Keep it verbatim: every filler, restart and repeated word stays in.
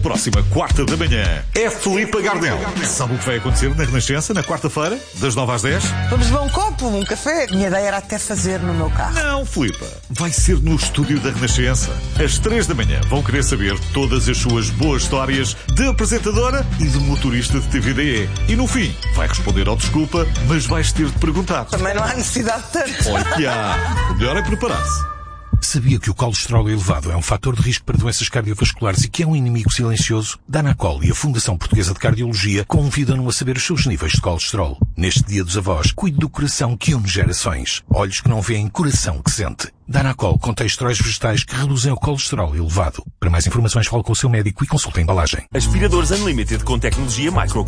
Próxima quarta da manhã é Filipe Gardel. Sabe o que vai acontecer na Renascença na quarta-feira, das nove às dez? Vamos beber um copo, um café. Minha ideia era até fazer no meu carro. Não, Filipe. Vai ser no estúdio da Renascença. Às três da manhã vão querer saber todas as suas boas histórias de apresentadora e de motorista de T V D E. E no fim, vai responder ao desculpa, mas vais ter de perguntar. Também não há necessidade de tanto. Olha que há. O melhor é preparar-se. Sabia que o colesterol elevado é um fator de risco para doenças cardiovasculares e que é um inimigo silencioso? Danacol e a Fundação Portuguesa de Cardiologia convidam-no a saber os seus níveis de colesterol. Neste Dia dos Avós, cuide do coração que une gerações. Olhos que não veem, coração que sente. Danacol contém esteróis vegetais que reduzem o colesterol elevado. Para mais informações, fale com o seu médico e consulte a embalagem. Aspiradores Unlimited com tecnologia Micro